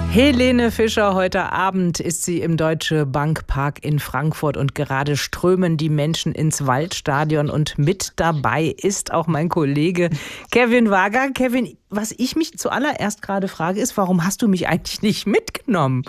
Helene Fischer, heute Abend ist sie im Deutsche Bank Park in Frankfurt und gerade strömen die Menschen ins Waldstadion und mit dabei ist auch mein Kollege Kevin Wager. Kevin, was ich mich zuallererst gerade frage, ist, warum hast du mich eigentlich nicht mitgenommen?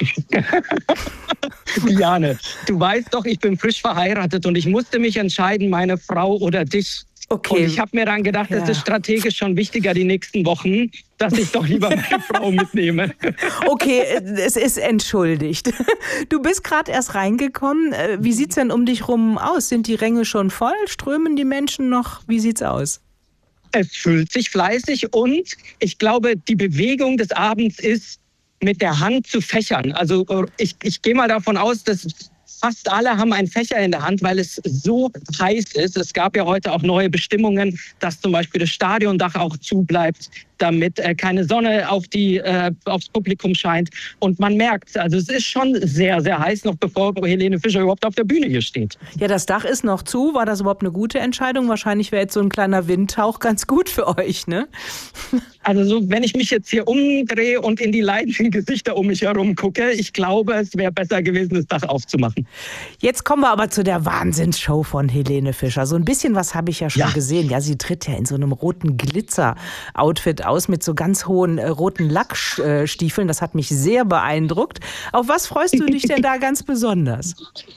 Diane, du weißt doch, ich bin frisch verheiratet und ich musste mich entscheiden, meine Frau oder dich. Okay. Und ich habe mir dann gedacht, es ist strategisch schon wichtiger die nächsten Wochen, dass ich doch lieber meine Frau mitnehme. Okay, es ist entschuldigt. Du bist gerade erst reingekommen. Wie sieht's denn um dich rum aus? Sind die Ränge schon voll? Strömen die Menschen noch? Wie sieht's aus? Es füllt sich fleißig und ich glaube, die Bewegung des Abends ist, mit der Hand zu fächern. Also ich gehe mal davon aus, dass fast alle haben einen Fächer in der Hand, weil es so heiß ist. Es gab ja heute auch neue Bestimmungen, dass zum Beispiel das Stadiondach auch zubleibt, damit keine Sonne aufs Publikum scheint. Und man merkt, also es ist schon sehr, sehr heiß, noch bevor Helene Fischer überhaupt auf der Bühne hier steht. Ja, das Dach ist noch zu. War das überhaupt eine gute Entscheidung? Wahrscheinlich wäre jetzt so ein kleiner Windhauch ganz gut für euch, ne? Also so, wenn ich mich jetzt hier umdrehe und in die leidenden Gesichter um mich herum gucke, ich glaube, es wäre besser gewesen, das Dach aufzumachen. Jetzt kommen wir aber zu der Wahnsinnsshow von Helene Fischer. So ein bisschen was habe ich ja schon gesehen. Ja, sie tritt ja in so einem roten Glitzer-Outfit aus mit so ganz hohen roten Lackstiefeln. Das hat mich sehr beeindruckt. Auf was freust du dich denn da ganz besonders?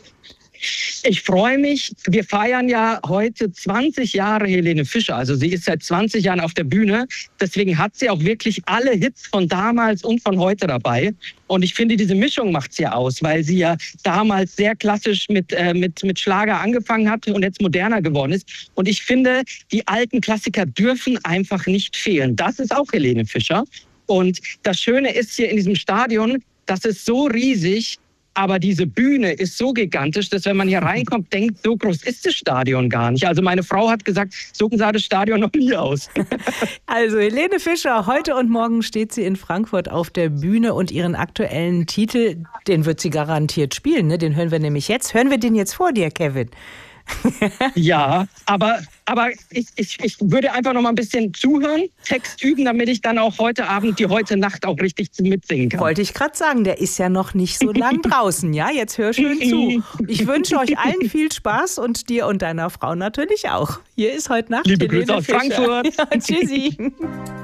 Ich freue mich. Wir feiern ja heute 20 Jahre Helene Fischer. Also sie ist seit 20 Jahren auf der Bühne. Deswegen hat sie auch wirklich alle Hits von damals und von heute dabei. Und ich finde, diese Mischung macht sie ja aus, weil sie ja damals sehr klassisch mit Schlager angefangen hat und jetzt moderner geworden ist. Und ich finde, die alten Klassiker dürfen einfach nicht fehlen. Das ist auch Helene Fischer. Und das Schöne ist hier in diesem Stadion, das ist so riesig, aber diese Bühne ist so gigantisch, dass wenn man hier reinkommt, denkt, so groß ist das Stadion gar nicht. Also meine Frau hat gesagt, so sah das Stadion noch nie aus. Also Helene Fischer, heute und morgen steht sie in Frankfurt auf der Bühne und ihren aktuellen Titel, den wird sie garantiert spielen, ne? Den hören wir nämlich jetzt. Hören wir den jetzt vor dir, Kevin? Ja, aber ich würde einfach noch mal ein bisschen zuhören, Text üben, damit ich dann auch heute Abend, heute Nacht auch richtig mitsingen kann. Wollte ich gerade sagen, der ist ja noch nicht so lang draußen, ja? Jetzt hör schön zu. Ich wünsche euch allen viel Spaß und dir und deiner Frau natürlich auch. Hier ist heute Nacht Liebe Grüße aus Fischer. Frankfurt. Ja, tschüssi.